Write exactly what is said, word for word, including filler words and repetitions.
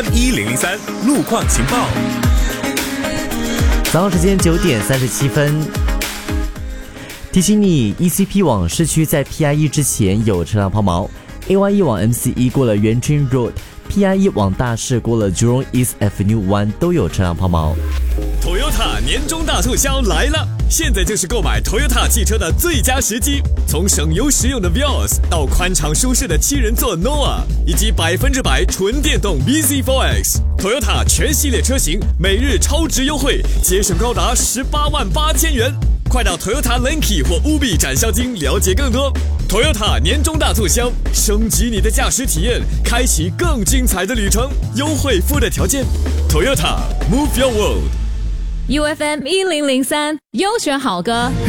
一零零三路况情报。 早上时间九点三十七分，提醒你 E C P 往市区在 P I E 之前有车辆抛锚 ，A Y E 往 M C E 过了元军 Road，P I E 往大市过了 Jurong East Avenue 湾都有车辆抛锚。 Toyota 年终大促销来了！现在就是购买 Toyota 汽车的最佳时机。从省油实用的 Vios 到宽敞舒适的七人座 Noah， 以及百分之百纯电动 B Z 四 X，Toyota 全系列车型每日超值优惠，节省高达十八万八千元。快到 Toyota Lenki 或 U B 展销厅了解更多。Toyota 年终大促销，升级你的驾驶体验，开启更精彩的旅程。优惠附带条件 ，Toyota Move Your World。 U F M 一零零三优选好歌。